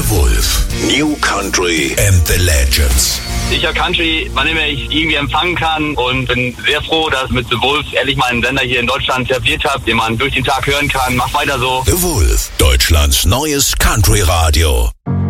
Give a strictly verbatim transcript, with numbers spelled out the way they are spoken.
The Wolf. New Country and the Legends. Ich höre Country, wann immer ich irgendwie empfangen kann und bin sehr froh, dass mit The Wolf ehrlich mal einen Sender hier in Deutschland etabliert habe, den man durch den Tag hören kann. Mach weiter so. The Wolf, Deutschlands neues Country-Radio.